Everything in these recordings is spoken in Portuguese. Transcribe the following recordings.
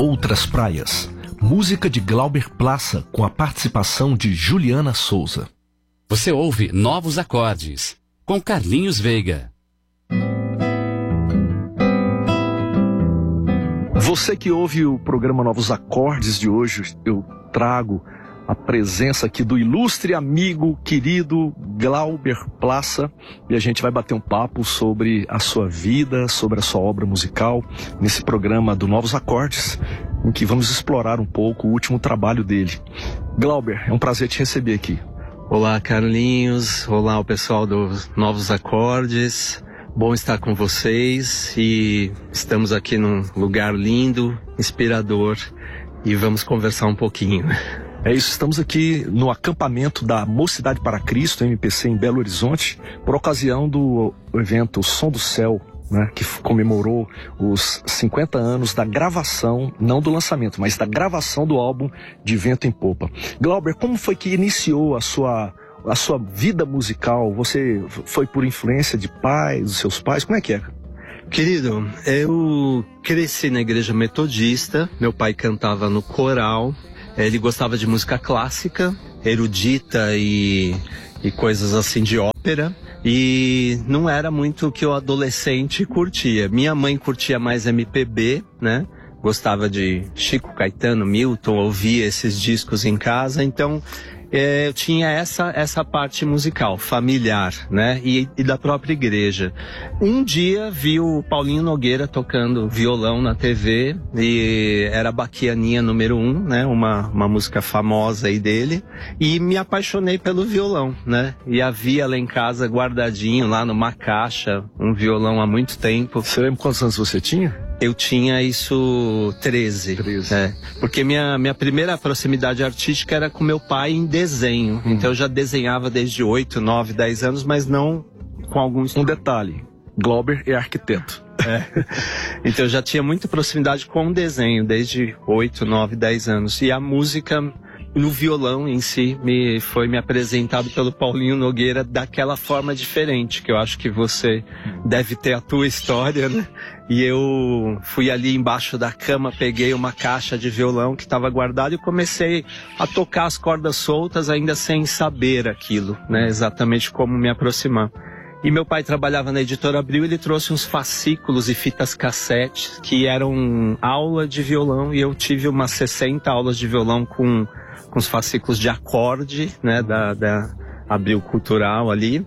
Outras Praias. Música de Glauber Plaça com a participação de Juliana Souza. Você ouve Novos Acordes, com Carlinhos Veiga. Você que ouve o programa Novos Acordes de hoje, eu trago a presença aqui do ilustre amigo, querido Glauber Plaça, e a gente vai bater um papo sobre a sua vida, sobre a sua obra musical, nesse programa do Novos Acordes, em que vamos explorar um pouco o último trabalho dele. Glauber, é um prazer te receber aqui. Olá, Carlinhos, olá o pessoal dos Novos Acordes, bom estar com vocês e estamos aqui num lugar lindo, inspirador e vamos conversar um pouquinho. É isso, estamos aqui no acampamento da Mocidade para Cristo, MPC, em Belo Horizonte, por ocasião do evento O Som do Céu, né, que comemorou os 50 anos da gravação, não do lançamento, mas da gravação do álbum De Vento em Popa. Glauber, como foi que iniciou a sua vida musical? Você foi por influência de pais, dos seus pais? Como é que é? Querido, eu cresci na igreja metodista, meu pai cantava no coral, ele gostava de música clássica, erudita e coisas assim de ópera. E não era muito o que o adolescente curtia. Minha mãe curtia mais MPB, né? Gostava de Chico Caetano, Milton, ouvia esses discos em casa. Então, eu tinha essa parte musical, familiar, né? E da própria igreja. Um dia vi o Paulinho Nogueira tocando violão na TV e era Baquianinha número 1, né? Uma música famosa aí dele. E me apaixonei pelo violão, né? E havia lá em casa guardadinho, lá numa caixa, um violão há muito tempo. Você lembra quantos anos você tinha? Eu tinha isso 13. Porque minha primeira proximidade artística era com meu pai em desenho. Então eu já desenhava desde 8, 9, 10 anos, mas não com alguns... Um detalhe, Glauber é arquiteto. Então eu já tinha muita proximidade com o desenho, desde 8, 9, 10 anos. E a música no violão em si foi me apresentado pelo Paulinho Nogueira daquela forma diferente, que eu acho que você deve ter a tua história, né? E eu fui ali embaixo da cama, peguei uma caixa de violão que estava guardada e comecei a tocar as cordas soltas, ainda sem saber aquilo, né? Exatamente como me aproximar. E meu pai trabalhava na Editora Abril, ele trouxe uns fascículos e fitas cassete que eram aula de violão, e eu tive umas 60 aulas de violão com os fascículos de acorde, né, da Abril Cultural ali,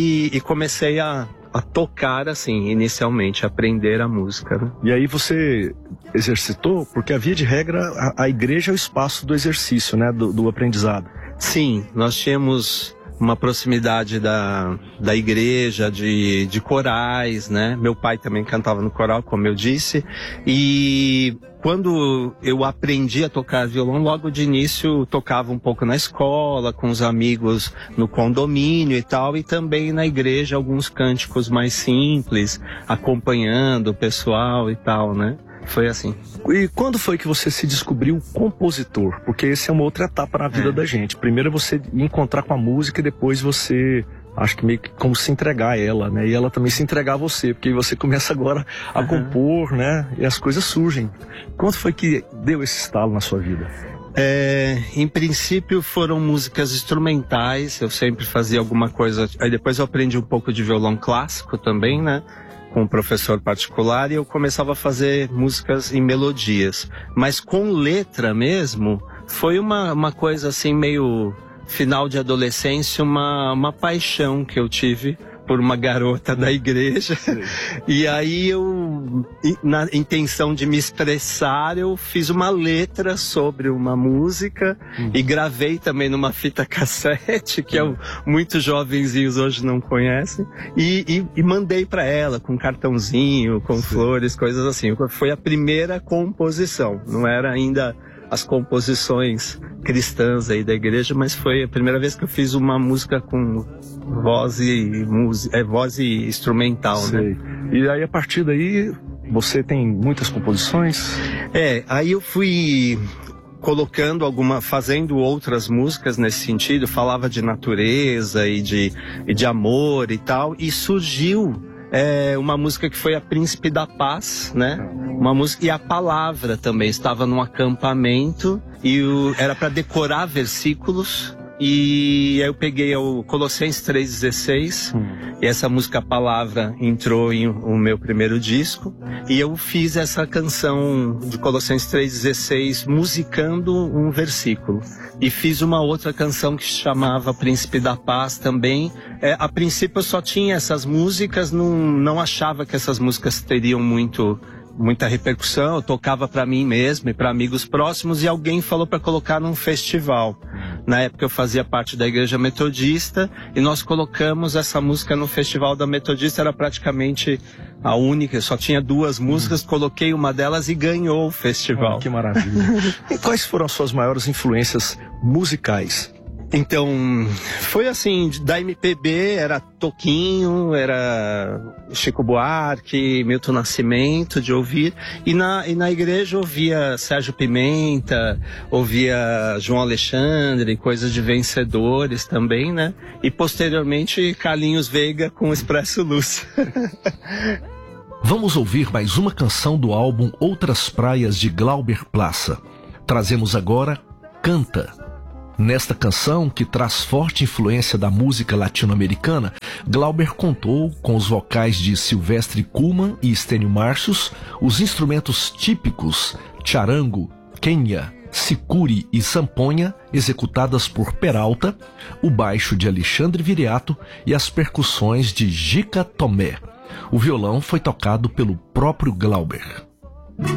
e comecei a tocar, assim, inicialmente, aprender a música, né? E aí você exercitou? Porque a via de regra, a igreja é o espaço do exercício, né, do aprendizado. Sim, nós tínhamos uma proximidade da igreja, de corais, né? Meu pai também cantava no coral, como eu disse, e quando eu aprendi a tocar violão, logo de início tocava um pouco na escola, com os amigos no condomínio e tal, e também na igreja alguns cânticos mais simples, acompanhando o pessoal e tal, né? Foi assim. E quando foi que você se descobriu compositor? Porque essa é uma outra etapa na vida da gente. Primeiro é você encontrar com a música e depois você, acho que meio que como se entregar a ela, né? E ela também se entregar a você, porque você começa agora a compor, né? E as coisas surgem. Quando foi que deu esse estalo na sua vida? Em princípio foram músicas instrumentais, eu sempre fazia alguma coisa. Aí depois eu aprendi um pouco de violão clássico também, né? Com um professor particular, e eu começava a fazer músicas em melodias. Mas com letra mesmo, foi uma coisa assim meio final de adolescência, uma paixão que eu tive por uma garota da igreja. E aí eu, na intenção de me expressar, eu fiz uma letra sobre uma música e gravei também numa fita cassete, que muitos jovenzinhos hoje não conhecem, e mandei para ela com cartãozinho, com flores, coisas assim. Foi a primeira composição, não era ainda as composições cristãs aí da igreja, mas foi a primeira vez que eu fiz uma música com voz e instrumental, né? E aí a partir daí você tem muitas composições? Aí eu fui colocando fazendo outras músicas nesse sentido, falava de natureza e de amor e tal, e surgiu uma música que foi a Príncipe da Paz, né? Uma música, e a palavra também, estava num acampamento e era para decorar versículos. E aí eu peguei o Colossenses 3,16 e essa música, a palavra, entrou em o meu primeiro disco, e eu fiz essa canção de Colossenses 3,16 musicando um versículo. E fiz uma outra canção que se chamava Príncipe da Paz também. A princípio eu só tinha essas músicas, não achava que essas músicas teriam muita repercussão. Eu tocava para mim mesmo e para amigos próximos, e alguém falou para colocar num festival. Na época eu fazia parte da Igreja Metodista e nós colocamos essa música no Festival da Metodista. Era praticamente a única, só tinha 2 músicas, coloquei uma delas e ganhou o festival. Que maravilha. E quais foram as suas maiores influências musicais? Então, foi assim, da MPB era Toquinho, era Chico Buarque, Milton Nascimento, de ouvir. E na igreja ouvia Sérgio Pimenta, ouvia João Alexandre, coisas de vencedores também, né? E posteriormente Carlinhos Veiga com Expresso Luz. Vamos ouvir mais uma canção do álbum Outras Praias de Glauber Plaça. Trazemos agora Canta. Nesta canção, que traz forte influência da música latino-americana, Glauber contou com os vocais de Silvestre Kuhlmann e Estênio Márcios, os instrumentos típicos charango, quenha, sicuri e sanfonha, executadas por Peralta, o baixo de Alexandre Viriato e as percussões de Gica Tomé. O violão foi tocado pelo próprio Glauber.